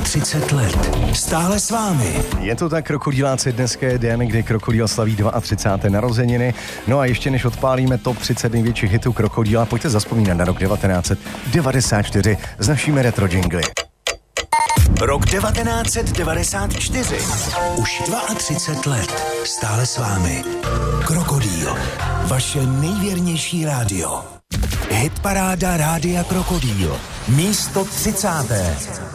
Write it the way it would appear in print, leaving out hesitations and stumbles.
32 let. Stále s vámi. Je to tak, krokodýláci, dneska je den, kdy Krokodýl slaví 32. narozeniny. No a ještě než odpálíme top 30 největších hitů Krokodýla, pojďte zazpomínat na rok 1994 s našimi retro jingly. Rok 1994. Už 32 let. Stále s vámi. Krokodýl. Vaše nejvěrnější rádio. Hitparáda Rádia Krokodýl. Místo 30.